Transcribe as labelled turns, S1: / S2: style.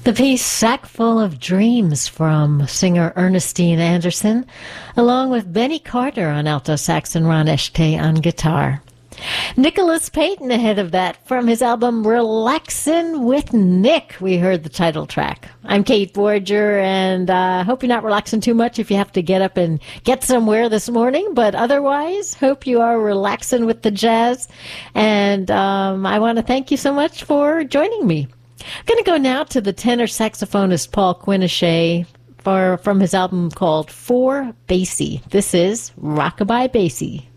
S1: The piece Sack Full of Dreams from singer Ernestine Anderson, along with Benny Carter on alto sax and Ron Eshte on guitar. Nicholas Payton ahead of that from his album Relaxin' with Nick. We heard the title track. I'm Kate Borger, and I hope you're not relaxing too much if you have to get up and get somewhere this morning, but otherwise, hope you are relaxing with the jazz. And I want to thank you so much for joining me. I'm going to go now to the tenor saxophonist Paul Quinichette from his album called For Basie. This is Rockabye Basie.